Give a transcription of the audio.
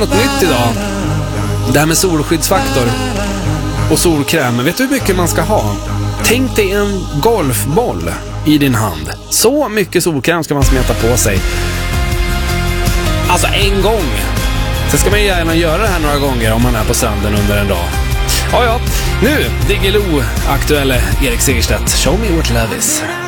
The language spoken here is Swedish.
Något nytt idag. Det här med solskyddsfaktor och solkräm. Vet du hur mycket man ska ha? Tänk dig en golfboll i din hand. Så mycket solkräm ska man smeta på sig. Alltså en gång. Sen ska man ju gärna göra det här några gånger om man är på stranden under en dag. Ja, nu Diggiloo aktuelle Erik Segerstedt. Show me what love is.